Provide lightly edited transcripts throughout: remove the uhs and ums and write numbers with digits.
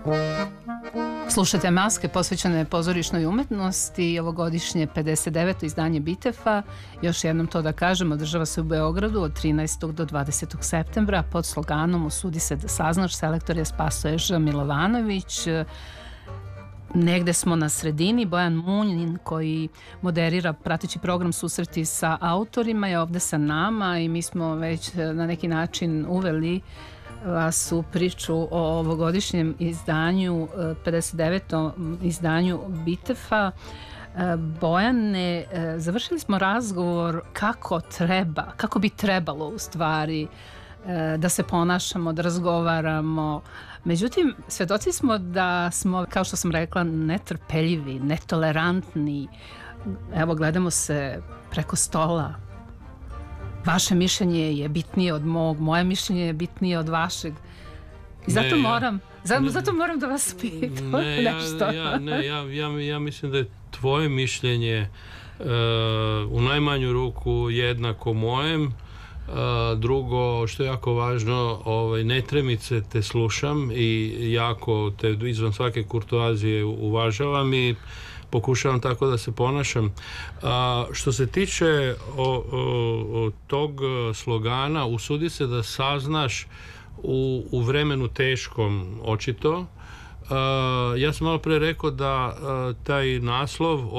Slušajte Maske posvećene pozorišnoj umetnosti i ovogodišnje 59. izdanje Bitefa. Još jednom to da kažem, održava se u Beogradu od 13. do 20. septembra pod sloganom Usudi se da saznaš. Selektor je Spasoje Ž. Milovanović. Negde smo na sredini. Bojan Munjin, koji moderira prateći program Susreti sa autorima, je ovde sa nama i mi smo već na neki način uveli vas u priču o ovogodišnjem izdanju, 59. izdanju Bitefa. Bojane, završili smo razgovor kako bi trebalo u stvari da se ponašamo, da razgovaramo. Međutim, svedoci smo da smo, kao što sam rekla, netrpeljivi, netolerantni. Evo, gledamo se preko stola. Vaše mišljenje je bitnije od mog, moje mišljenje je bitnije od vašeg. I zato moram da vas pitam nešto. Ja mislim da je tvoje mišljenje u najmanju ruku jednako mojem. Drugo, što je jako važno, netremice te slušam i jako te izvan svake kurtoazije uvažavam i pokušavam tako da se ponašam. Što se tiče tog slogana, usudi se da saznaš u vremenu teškom, očito. Ja sam malo pre rekao da taj naslov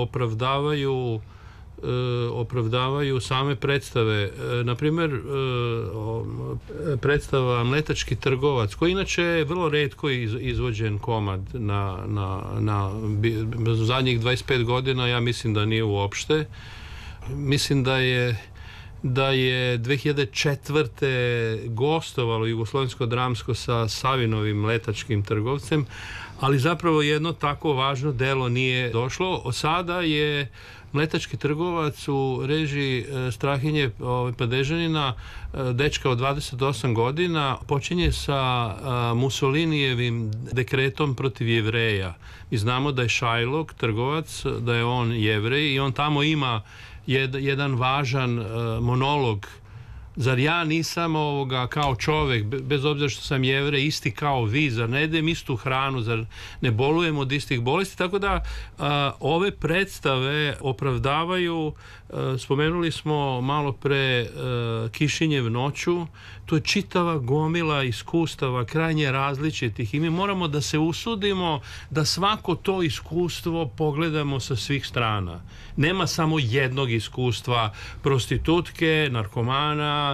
opravdavaju same predstave. Naprimjer, predstava Mletački trgovac, koji inače je vrlo retko izvođen komad na zadnjih 25 godina, ja mislim da nije uopšte. Mislim da je 2004. gostovalo Jugoslovensko dramsko sa Savinovim Mletačkim trgovcem, ali zapravo jedno tako važno delo nije došlo. Od sada je Mletački trgovac u režiji Strahinje Padežanina, dečka od 28 godina, počinje sa Mussolinijevim dekretom protiv Jevreja. Mi znamo da je Šajlok trgovac, da je on Jevrej i on tamo ima jedan važan monolog. Zar ja nisam kao čovek, bez obzira što sam Jevrej, isti kao vi, zar ne jedem istu hranu, zar ne bolujem od istih bolesti? Tako da ove predstave opravdavaju, spomenuli smo malo pre Kišinjev noću, to je čitava gomila iskustava, krajnje različitih i mi moramo da se usudimo da svako to iskustvo pogledamo sa svih strana. Nema samo jednog iskustva prostitutke, narkomana,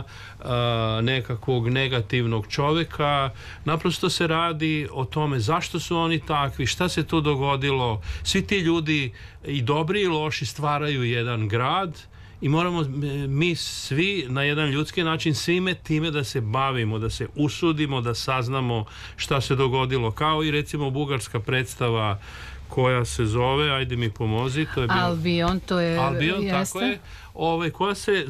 nekakvog negativnog čoveka. Naprosto se radi o tome zašto su oni takvi, šta se tu dogodilo. Svi ti ljudi, i dobri i loši, stvaraju jedan grad i moramo mi svi na jedan ljudski način svime time da se bavimo, da se usudimo, da saznamo šta se dogodilo. Kao i recimo bugarska predstava koja se zove, ajde mi pomozi, to je bio Albion, tako je, koja se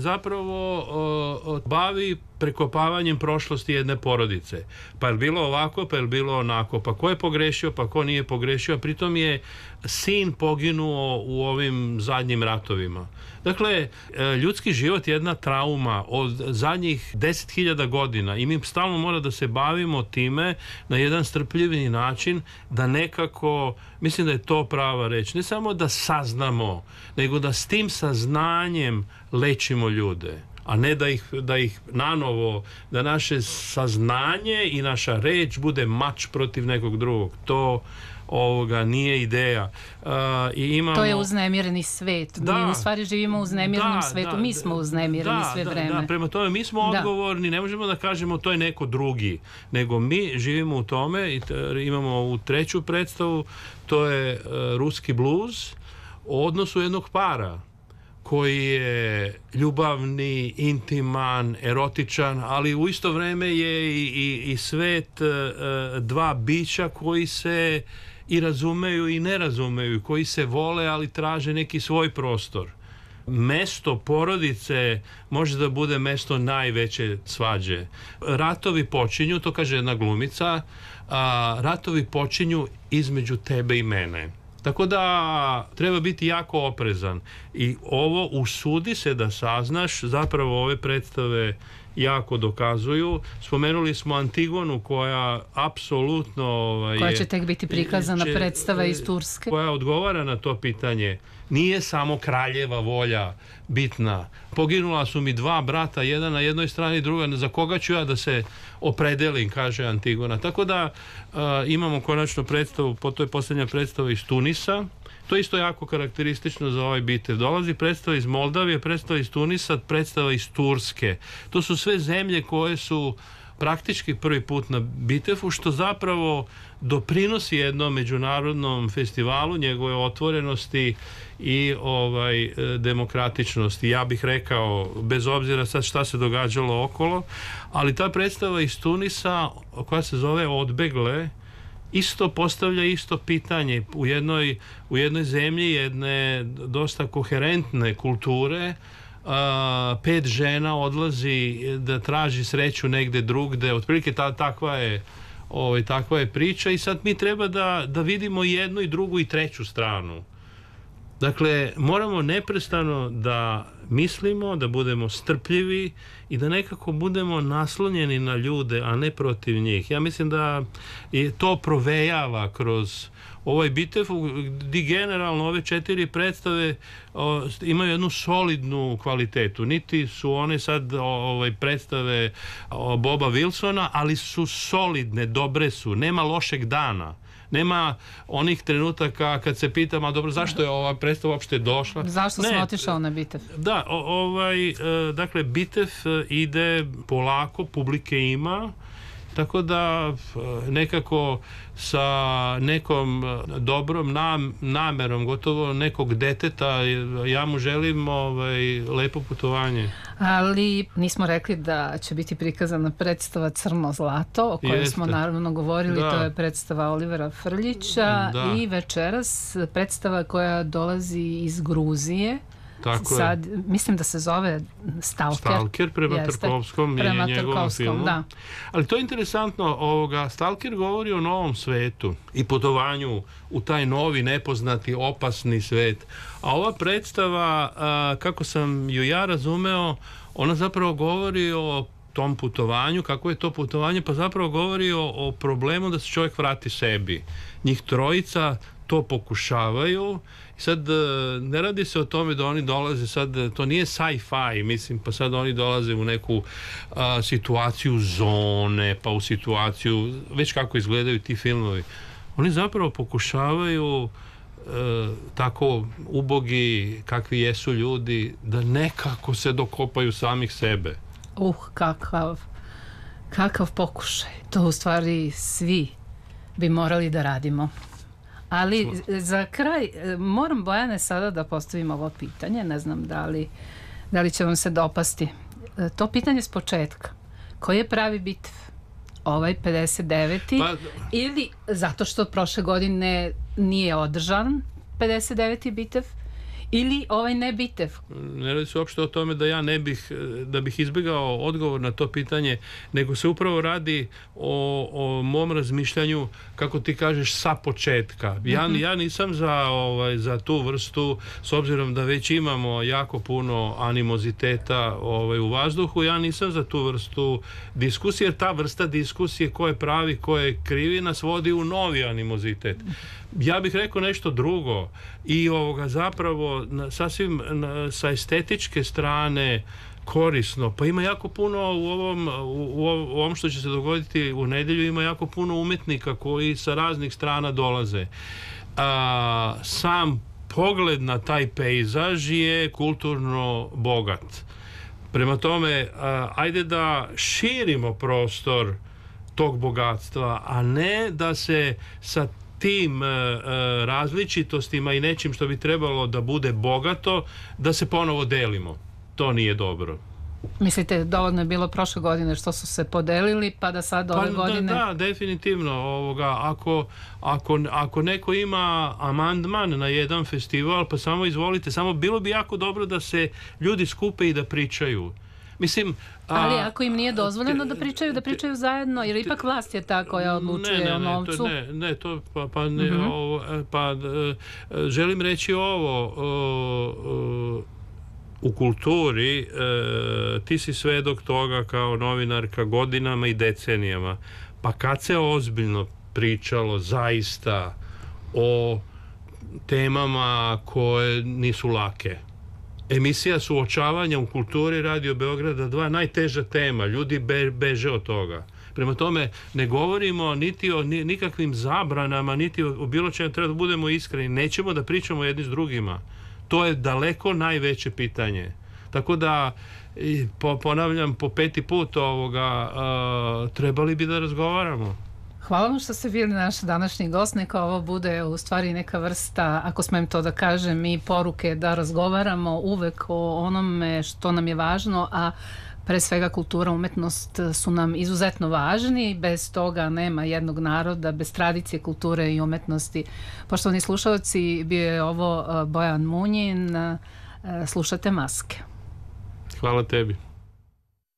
zapravo bavi prekopavanjem prošlosti jedne porodice. Pa je bilo ovako, pa je bilo onako, pa ko je pogrešio, pa ko nije pogrešio, a pritom je sin poginuo u ovim zadnjim ratovima. Dakle, ljudski život je jedna trauma od zadnjih 10.000 godina i mi stalno mora da se bavimo time na jedan strpljivi način, da nekako, mislim da je to prava reč, ne samo da saznamo, nego da s tim saznanjem lečimo ljude, a ne da ih nanovo, da naše saznanje i naša reč bude mač protiv nekog drugog. To nije ideja. To je uznemireni svet. Mi u stvari živimo u uznemirenom svetu. Mi smo uznemireni sve vreme. Prema tome, mi smo odgovorni. Ne možemo da kažemo to je neko drugi. Nego mi živimo u tome i imamo u treću predstavu, to je ruski bluz o odnosu jednog para koji je ljubavni, intiman, erotičan, ali u isto vreme je i svet dva bića koji se i razumeju i ne razumeju, koji se vole, ali traže neki svoj prostor. Mesto porodice može da bude mesto najveće svađe. Ratovi počinju, to kaže jedna glumica, ratovi počinju između tebe i mene. Tako da treba biti jako oprezan i ovo usudi se da saznaš, zapravo ove predstave jako dokazuju. Spomenuli smo Antigonu koja apsolutno koja će tek biti prikazana predstava iz Turske, koja odgovara na to pitanje. Nije samo kraljeva volja bitna. Poginula su mi 2 brata, jedan na jednoj strani, druga, za koga ću ja da se opredelim, kaže Antigona. Tako da imamo konačno predstavu, to je posljednja predstava iz Tunisa. To je isto jako karakteristično za ovaj bitev. Dolazi predstava iz Moldavije, predstava iz Tunisa, predstava iz Turske. To su sve zemlje koje su praktički prvi put na bitevu, što zapravo doprinosi jednom međunarodnom festivalu, njegove otvorenosti i demokratičnosti. Ja bih rekao, bez obzira sad šta se događalo okolo, ali ta predstava iz Tunisa, koja se zove Odbegle, isto postavlja isto pitanje u jednoj zemlji jedne dosta koherentne kulture. 5 žena odlazi da traži sreću negde drugde, otprilike takva je priča i sad mi treba da vidimo jednu i drugu i treću stranu. Dakle, moramo neprestano da mislimo, da budemo strpljivi i da nekako budemo naslonjeni na ljude, a ne protiv njih. Ja mislim da to provejava kroz ovaj bitev, gdje generalno ove 4 predstave imaju jednu solidnu kvalitetu. Niti su one sad predstave Boba Wilsona, ali su solidne, dobre su, nema lošeg dana. Nema onih trenutaka kad se pitam, a dobro, zašto je ova predstava uopšte došla? Zašto sam otišao na bitev? Da, dakle, bitev ide polako, publike ima, tako da nekako sa nekom dobrom namerom, gotovo nekog deteta, ja mu želim lepo putovanje. Ali nismo rekli da će biti prikazana predstava Crno zlato, o kojoj smo naravno govorili, to je predstava Olivera Frljića i večeras predstava koja dolazi iz Gruzije. Sad, mislim da se zove Stalker prema Tarkovskom i njegovom filmu. Da. Ali to je interesantno, Stalker govori o novom svetu i putovanju u taj novi, nepoznati, opasni svet. A ova predstava, kako sam ju ja razumeo, ona zapravo govori o tom putovanju. Kako je to putovanje? Pa zapravo govori o problemu da se čovjek vrati sebi. Njih trojica to pokušavaju. Sad ne radi se o tome da oni dolaze, sad to nije sci-fi, mislim, pa sad oni dolaze u neku situaciju zone, pa u situaciju, već kako izgledaju ti filmovi. Oni zapravo pokušavaju tako ubogi kakvi jesu ljudi, da nekako se dokopaju samih sebe. Kakav pokušaj. To u stvari svi bi morali da radimo. Ali za kraj moram, Bojane, sada da postavim ovo pitanje, ne znam da li će vam se dopasti. To pitanje s početka. Koji je pravi bitev? Ovaj 59. Ili zato što prošle godine nije održan 59. bitev? Ili ovaj ne bitev? Ne radi se uopšte o tome da ja da bih izbjegao odgovor na to pitanje, nego se upravo radi o mom razmišljanju, kako ti kažeš, sa početka. Ja nisam za tu vrstu, s obzirom da već imamo jako puno animoziteta u vazduhu, ja nisam za tu vrstu diskusije, jer ta vrsta diskusije ko je pravi, ko je krivi, nas vodi u novi animozitet. Ja bih rekao nešto drugo i zapravo sasvim sa estetičke strane korisno, pa ima jako puno u ovom što će se dogoditi u nedjelju, ima jako puno umetnika koji sa raznih strana dolaze. Sam pogled na taj pejzaž je kulturno bogat. Prema tome, ajde da širimo prostor tog bogatstva, a ne da se sa tim različitostima i nečim što bi trebalo da bude bogato, da se ponovo delimo. To nije dobro. Mislite, dovoljno je bilo prošle godine što su se podelili, pa da sad ove godine... Da, definitivno. Ako neko ima amandman na jedan festival, pa samo izvolite. Samo bilo bi jako dobro da se ljudi skupe i da pričaju. Mislim, ali ako im nije dozvoljeno da pričaju zajedno, jer ipak vlast je ta koja odlučuje o novcu. Želim reći ovo, u kulturi ti si svedok toga kao novinarka godinama i decenijama. Pa kad se ozbiljno pričalo zaista o temama koje nisu lake? Emisija Suočavanja u kulturi Radio Beograda 2 najteža tema, ljudi beže od toga. Prema tome, ne govorimo niti o nikakvim zabranama, niti o bilo čemu, treba da budemo iskreni. Nećemo da pričamo jedni s drugima. To je daleko najveće pitanje. Tako da, ponavljam po 5. put trebali bi da razgovaramo. Hvala vam što ste bili naš današnji gost. Neka ovo bude u stvari neka vrsta, ako smem to da kažem, i poruke da razgovaramo uvek o onome što nam je važno, a pre svega kultura, umetnost su nam izuzetno važni. Bez toga nema jednog naroda, bez tradicije, kulture i umetnosti. Poštovani slušalci, bio je ovo Bojan Munjin. Slušate Maske. Hvala tebi.